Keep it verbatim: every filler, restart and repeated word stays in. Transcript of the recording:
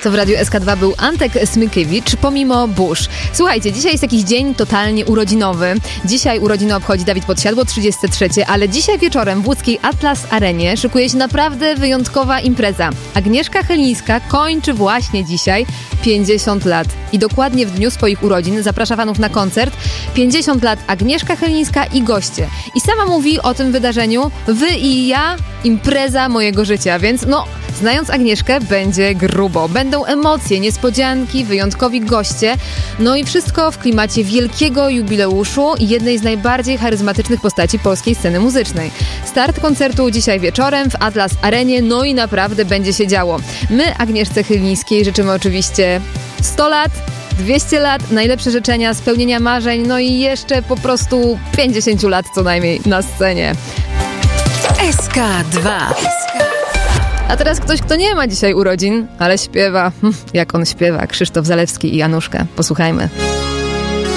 To w Radiu S K dwa był Antek Smykiewicz, pomimo burz. Słuchajcie, dzisiaj jest jakiś dzień totalnie urodzinowy. Dzisiaj urodziny obchodzi Dawid Podsiadło, trzydzieste trzecie, ale dzisiaj wieczorem w łódzkiej Atlas Arenie szykuje się naprawdę wyjątkowa impreza. Agnieszka Chylińska kończy właśnie dzisiaj pięćdziesiąt lat. I dokładnie w dniu swoich urodzin zaprasza fanów na koncert. pięćdziesiąt lat Agnieszka Chylińska i goście. I sama mówi o tym wydarzeniu: wy i ja, impreza mojego życia. Więc no, znając Agnieszkę, będzie grubo. Będą emocje, niespodzianki, wyjątkowi goście. No i wszystko w klimacie wielkiego jubileuszu i jednej z najbardziej charyzmatycznych postaci polskiej sceny muzycznej. Start koncertu dzisiaj wieczorem w Atlas Arenie, no i naprawdę będzie się działo. My Agnieszce Chylińskiej życzymy oczywiście sto lat, dwieście lat, najlepsze życzenia, spełnienia marzeń, no i jeszcze po prostu pięćdziesiąt lat co najmniej na scenie. S K dwa. A teraz ktoś, kto nie ma dzisiaj urodzin, ale śpiewa. Jak on śpiewa? Krzysztof Zalewski i Januszka. Posłuchajmy.